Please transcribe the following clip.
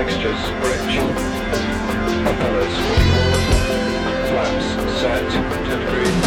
Fixtures bridge. Propellers forward. Flaps set. 10 degrees.